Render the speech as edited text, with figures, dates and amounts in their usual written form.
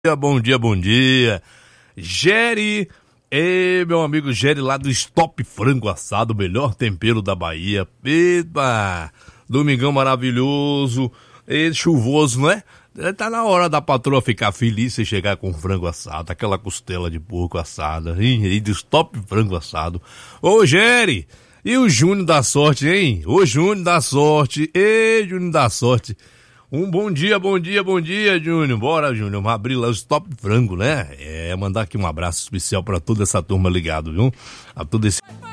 Bom dia, bom dia. Gere, meu amigo Gere lá do Stop Frango Assado, o melhor tempero da Bahia. Eita, domingão maravilhoso, chuvoso, não é? Tá na hora da patroa ficar feliz se chegar com frango assado, aquela costela de porco assada, hein? Do Stop Frango Assado. Ô, Gere, e o Júnior da Sorte, hein? O Júnior da Sorte, Júnior da Sorte. Bom dia, Júnior. Bora, Júnior, vamos abrir lá o Stop Frango, né? Mandar aqui um abraço especial pra toda essa turma ligado, viu? A todo esse...